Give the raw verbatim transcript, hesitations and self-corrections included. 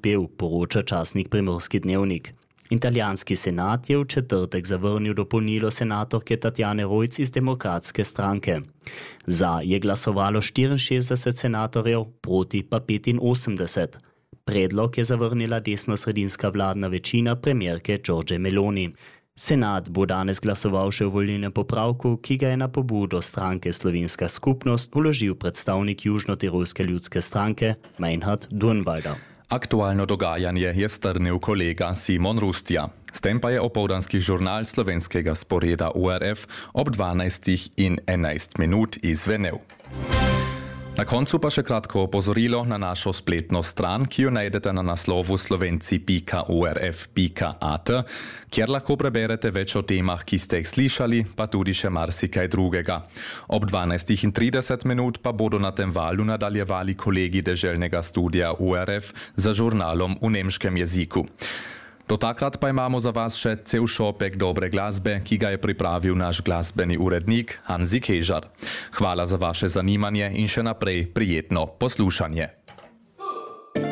uspel, poroča časnik Primorski dnevnik. Italijanski senat je v četrtek zavrnil dopolnilo senatorke Tatjane Rojc iz Demokratske stranke. Za je glasovalo štiriinšestdeset senatorjev, proti pa petinosemdeset. Predlog je zavrnila desnosredinska vladna večina premierke Giorgie Meloni. Senat bo danes glasoval še o volilnem popravku, ki ga je na pobudo stranke Slovenska skupnost vložil predstavnik Južnotirolske ljudske stranke Meinhard Durnwalder. Aktualno dogajanje je strnil kolega Simon Rustja. S tem pa je opoldanski žurnal slovenskega sporeda U R F ob dvanajstih in enajst minut izvenel. Na koncu pa še kratko opozorilo na našo spletno stran, ki jo najdete na naslovu slovenci pika u r f pika a t, kjer lahko preberete več o temah, ki ste jih slišali, pa tudi še marsikaj drugega. Ob dvanajstih in trideset minut pa bodo na tem valu nadaljevali kolegi deželnega studia U R F za žurnalom v nemškem jeziku. Do takrat pa imamo za vas še cel šopek dobre glasbe, ki ga je pripravil naš glasbeni urednik Hanzi Kežar. Hvala za vaše zanimanje in še naprej prijetno poslušanje.